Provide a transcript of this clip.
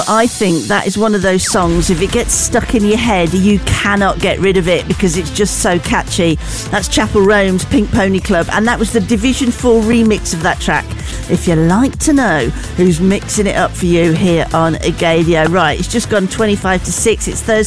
I think that is one of those songs, if it gets stuck in your head, you cannot get rid of it because it's just so catchy. That's Chapel Roan's Pink Pony Club, and that was the Division 4 remix of that track. If you like to know who's mixing it up for you here on Agadio. Right, it's just gone 25 to 6. It's Thursday